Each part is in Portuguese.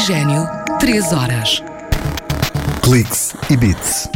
Oxigênio, 3 horas. Cliques e Beats.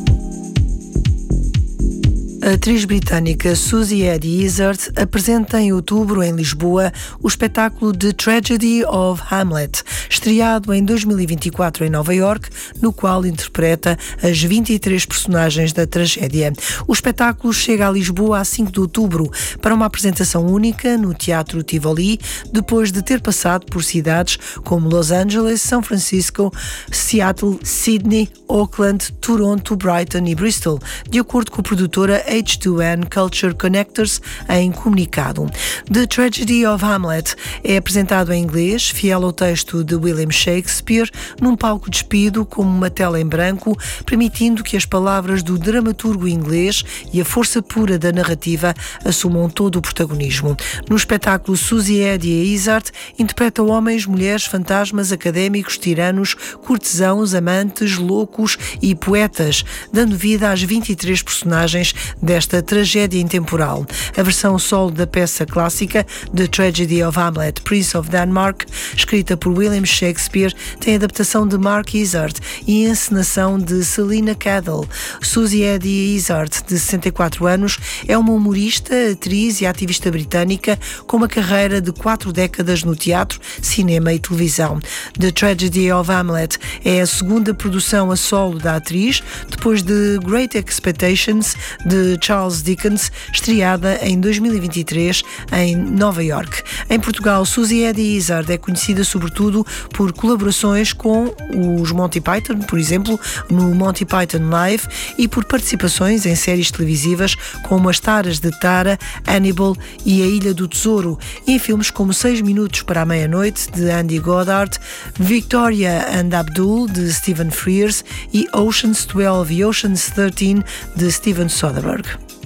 A atriz britânica Suzy Eddy Izzard apresenta em outubro em Lisboa o espetáculo The Tragedy of Hamlet, estreado em 2024 em Nova Iorque, no qual interpreta as 23 personagens da tragédia. O espetáculo chega a Lisboa a 5 de outubro para uma apresentação única no Teatro Tivoli, depois de ter passado por cidades como Los Angeles, São Francisco, Seattle, Sydney, Auckland, Toronto, Brighton e Bristol, de acordo com a produtora H2N Culture Connectors em comunicado. The Tragedy of Hamlet é apresentado em inglês, fiel ao texto de William Shakespeare, num palco despido como uma tela em branco, permitindo que as palavras do dramaturgo inglês e a força pura da narrativa assumam todo o protagonismo. No espetáculo, Suzy Eddy Izzard interpreta homens, mulheres, fantasmas, académicos, tiranos, cortesãos, amantes, loucos e poetas, dando vida às 23 personagens desta tragédia intemporal. A versão solo da peça clássica The Tragedy of Hamlet, Prince of Denmark, escrita por William Shakespeare, tem adaptação de Mark Izzard e encenação de Selina Cadell. Suzy Eddy Izzard, de 64 anos, é uma humorista, atriz e ativista britânica com uma carreira de 4 décadas no teatro, cinema e televisão. The Tragedy of Hamlet é a segunda produção a solo da atriz, depois de Great Expectations, de Charles Dickens, estreada em 2023 em Nova Iorque. Em Portugal, Suzy Eddy Izzard é conhecida sobretudo por colaborações com os Monty Python, por exemplo, no Monty Python Live, e por participações em séries televisivas como As Taras de Tara, Hannibal e A Ilha do Tesouro, e em filmes como 6 Minutos para a Meia-Noite, de Andy Goddard, Victoria and Abdul, de Stephen Frears, e Ocean's 12 e Ocean's 13, de Steven Soderbergh.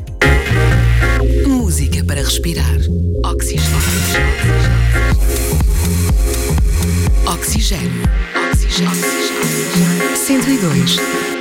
Música para respirar. Oxigênio. Oxigênio. 102,3.